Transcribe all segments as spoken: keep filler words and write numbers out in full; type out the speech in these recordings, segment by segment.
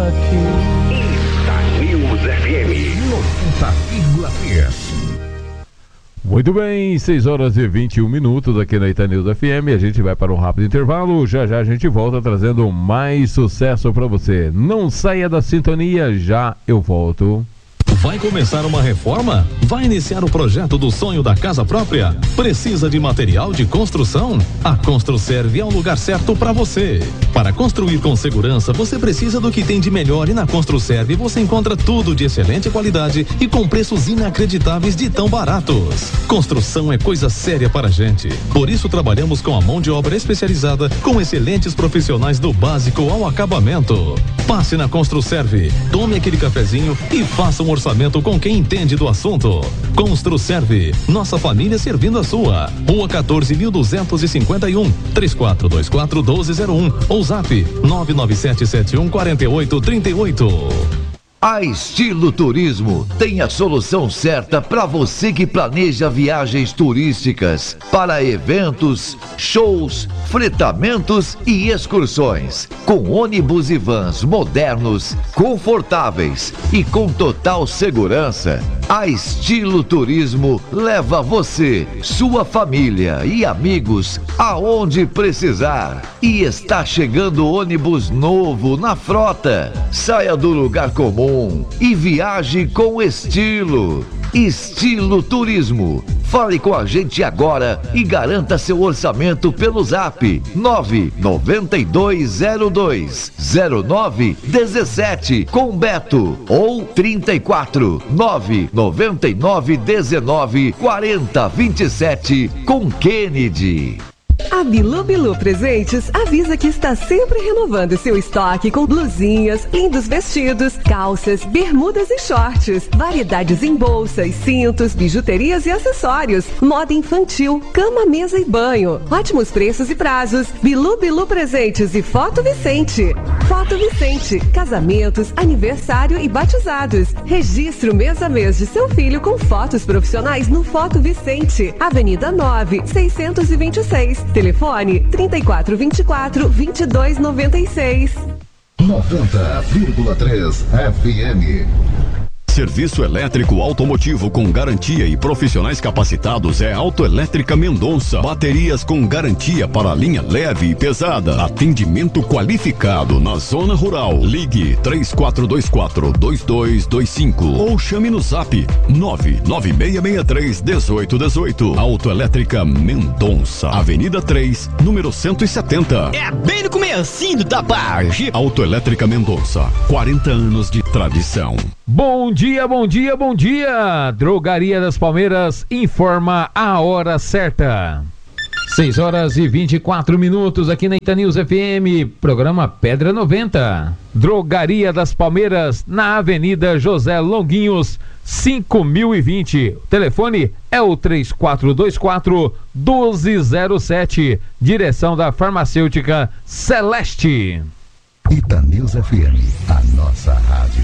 Itanews F M noventa vírgula três. Muito bem, seis horas e vinte e um minutos aqui na Itanews F M. A gente vai para um rápido intervalo. Já já a gente volta trazendo mais sucesso para você. Não saia da sintonia, já eu volto. Vai começar uma reforma? Vai iniciar o projeto do sonho da casa própria? Precisa de material de construção? A Construserve é o lugar certo para você. Para construir com segurança, você precisa do que tem de melhor, e na Construserve você encontra tudo de excelente qualidade e com preços inacreditáveis de tão baratos. Construção é coisa séria para a gente. Por isso trabalhamos com a mão de obra especializada, com excelentes profissionais do básico ao acabamento. Passe na Construserve, tome aquele cafezinho e faça um orçamento com quem entende do assunto. Construserve, nossa família servindo a sua. Rua quatorze mil duzentos e cinquenta e um, três quatro dois quatro, um dois zero um ou zap nove nove sete sete um quatro oito três oito. A Estilo Turismo tem a solução certa para você que planeja viagens turísticas para eventos, shows, fretamentos e excursões, com ônibus e vans modernos, confortáveis e com total segurança. A Estilo Turismo leva você, sua família e amigos aonde precisar. E está chegando ônibus novo na frota. Saia do lugar comum e viaje com estilo. Estilo Turismo. Fale com a gente agora e garanta seu orçamento pelo zap nove nove dois zero dois zero nove um sete com Beto ou trinta e quatro, nove nove nove um nove quatro zero dois sete com Kennedy. A Bilu Bilu Presentes avisa que está sempre renovando seu estoque com blusinhas, lindos vestidos, calças, bermudas e shorts, variedades em bolsas, cintos, bijuterias e acessórios, moda infantil, cama, mesa e banho, ótimos preços e prazos. Bilu Bilu Presentes e Foto Vicente. Foto Vicente, casamentos, aniversário e batizados. Registre o mês a mês de seu filho com fotos profissionais no Foto Vicente, Avenida nove, seiscentos e vinte e seis. Telefone trinta e quatro, vinte e quatro, vinte e dois, noventa e seis. noventa vírgula três F M. Serviço elétrico automotivo com garantia e profissionais capacitados é Autoelétrica Mendonça. Baterias com garantia para linha leve e pesada. Atendimento qualificado na zona rural. Ligue três quatro dois quatro, dois dois dois cinco ou chame no zap nove nove seis seis três, um oito um oito. Autoelétrica Mendonça, Avenida três, número cento e setenta. É bem no comecinho da tarde. Autoelétrica Mendonça, quarenta anos de tradição. Bom dia, bom dia, bom dia! Drogaria das Palmeiras informa a hora certa. seis horas e vinte e quatro minutos aqui na Itanews F M, programa Pedra noventa. Drogaria das Palmeiras, na Avenida José Longuinhos, cinco mil e vinte. O telefone é o três quatro dois quatro, um dois zero sete. Direção da farmacêutica Celeste. Itanews F M, a nossa rádio.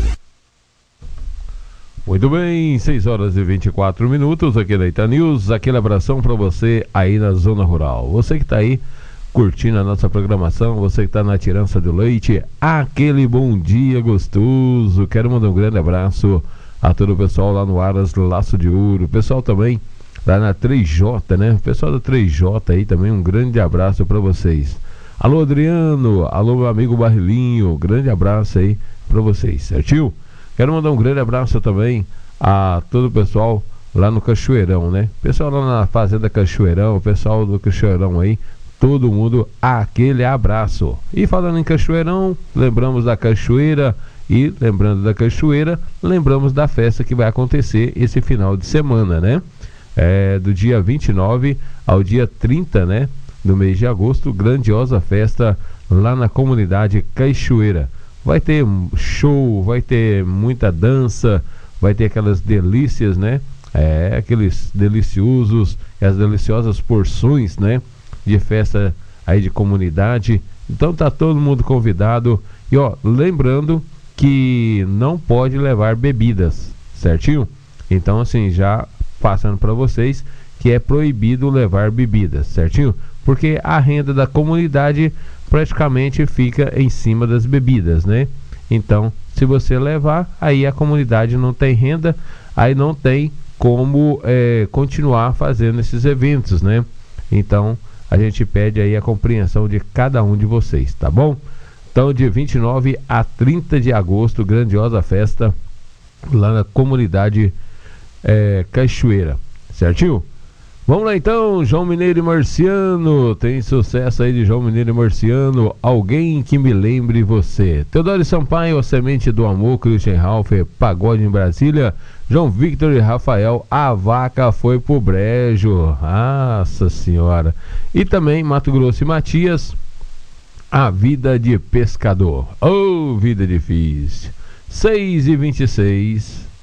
Muito bem, seis horas e vinte e quatro minutos aqui na Itanews. Aquele abração para você aí na zona rural. Você que está aí curtindo a nossa programação, você que está na Tirança do Leite, aquele bom dia gostoso. Quero mandar um grande abraço a todo o pessoal lá no Aras Laço de Ouro, o pessoal também lá na três J, né? O pessoal da três J aí também, um grande abraço para vocês. Alô Adriano, alô meu amigo Barrilinho, grande abraço aí para vocês, certinho? Quero mandar um grande abraço também a todo o pessoal lá no Cachoeirão, né? Pessoal lá na Fazenda Cachoeirão, o pessoal do Cachoeirão aí, todo mundo, aquele abraço. E falando em Cachoeirão, lembramos da cachoeira e lembrando da cachoeira, lembramos da festa que vai acontecer esse final de semana, né? É, do dia vinte e nove ao dia trinta, né? Do mês de agosto, grandiosa festa lá na comunidade Cachoeira. Vai ter show, vai ter muita dança, vai ter aquelas delícias, né? É, aqueles deliciosos, as deliciosas porções, né? De festa aí de comunidade. Então tá todo mundo convidado. E ó, lembrando que não pode levar bebidas, certinho? Então assim, já passando para vocês que é proibido levar bebidas, certinho? Porque a renda da comunidade praticamente fica em cima das bebidas, né? Então, se você levar, aí a comunidade não tem renda, aí não tem como é, continuar fazendo esses eventos, né? Então, a gente pede aí a compreensão de cada um de vocês, tá bom? Então, de vinte e nove a trinta de agosto, grandiosa festa lá na comunidade é, Cachoeira, certinho? Vamos lá então, João Mineiro e Marciano, tem sucesso aí de João Mineiro e Marciano, Alguém que me lembre você. Teodoro Sampaio, A Semente do Amor, Christian Ralph, Pagode em Brasília, João Victor e Rafael, A Vaca Foi pro Brejo, nossa senhora. E também Mato Grosso e Matias, A Vida de Pescador, oh, vida difícil. seis e vinte e seis.